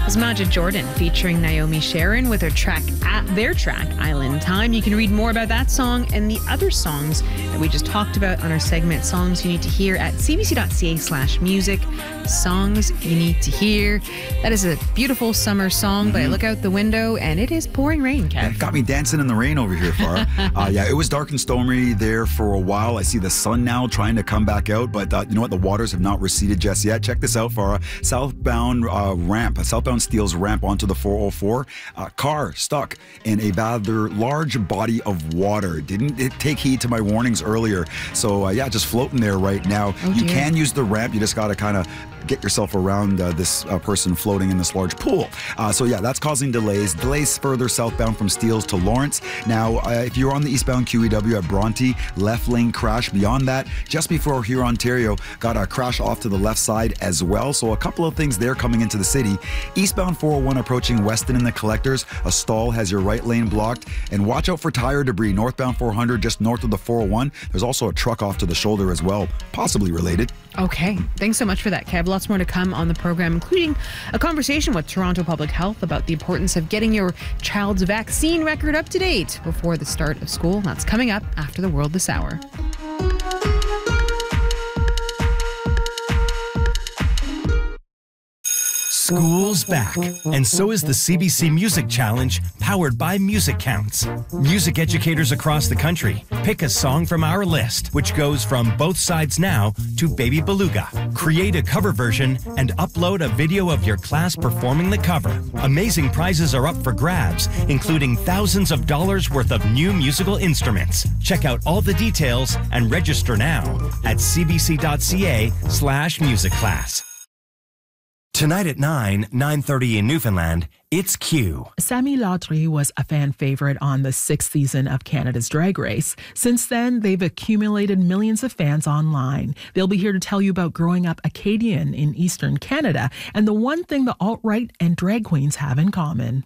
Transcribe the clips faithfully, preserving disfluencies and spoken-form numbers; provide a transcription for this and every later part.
was Majid Jordan featuring Naomi Sharon with her track at their track Island Time. You can read more about that song and the other songs that we just talked about on our segment Songs You Need to Hear at cbc.ca slash music. Songs You Need to Hear. That is a beautiful summer song, mm-hmm. but I look out the window and it is pouring rain, Kev. It got me dancing in the rain over here, Farah. uh, yeah, it was dark and stormy there for a while. I see the sun now trying to come back out, but uh, you know what? The waters have not receded just yet. Check this out, Farah. Southbound uh, ramp, a southbound Steeles ramp onto the four oh four. Uh, car stuck in a rather large body of water. Didn't it take heed to my warnings earlier? So uh, yeah, just floating there right now. Oh, you dear. can use the ramp. You just got to kind of get yourself around uh, this uh, person floating in this large pool. Uh, so yeah, that's causing delays. Delays further southbound from Steeles to Lawrence. Now, uh, if you're on the eastbound Q E W at Bronte, left lane crash. Beyond that, just before here, Ontario, got a crash off to the left side as well. So a couple of things there coming into the city. Eastbound four oh one approaching Weston and the Collectors. A stall has your right lane blocked. And watch out for tire debris. Northbound four hundred just north of the four oh one. There's also a truck off to the shoulder as well, possibly related. Okay. Thanks so much for that, Kev. Lots more to come on the program, including a conversation with Toronto Public Health about the importance of getting your child's vaccine record up to date before the start of school. That's coming up after the World This Hour. School's back, and so is the C B C Music Challenge, powered by Music Counts. Music educators across the country pick a song from our list, which goes from Both Sides Now to Baby Beluga. Create a cover version and upload a video of your class performing the cover. Amazing prizes are up for grabs, including thousands of dollars worth of new musical instruments. Check out all the details and register now at cbc.ca slash music class. Tonight at nine, nine thirty in Newfoundland, it's Q. Sammy Lautry was a fan favorite on the sixth season of Canada's Drag Race. Since then, they've accumulated millions of fans online. They'll be here to tell you about growing up Acadian in Eastern Canada and the one thing the alt-right and drag queens have in common.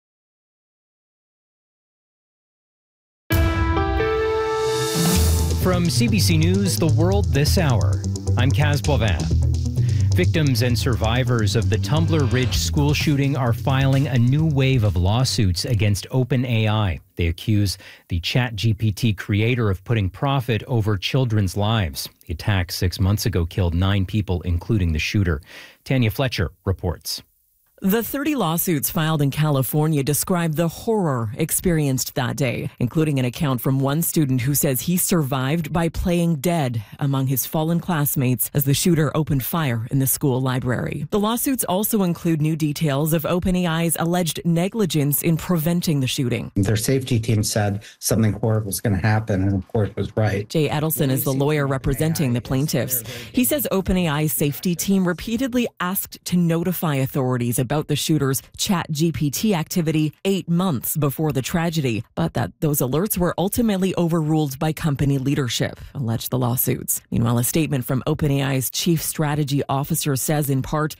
From C B C News, The World This Hour, I'm Kaz Boivin. Victims and survivors of the Tumbler Ridge school shooting are filing a new wave of lawsuits against OpenAI. They accuse the ChatGPT creator of putting profit over children's lives. The attack six months ago killed nine people, including the shooter. Tanya Fletcher reports. The thirty lawsuits filed in California describe the horror experienced that day, including an account from one student who says he survived by playing dead among his fallen classmates as the shooter opened fire in the school library. The lawsuits also include new details of OpenAI's alleged negligence in preventing the shooting. Their safety team said something horrible was going to happen, and of course was right. Jay Edelson is the lawyer representing the plaintiffs. He says OpenAI's safety team repeatedly asked to notify authorities about the shooter's ChatGPT activity eight months before the tragedy, but that those alerts were ultimately overruled by company leadership, allege the lawsuits. Meanwhile, a statement from OpenAI's chief strategy officer says, in part,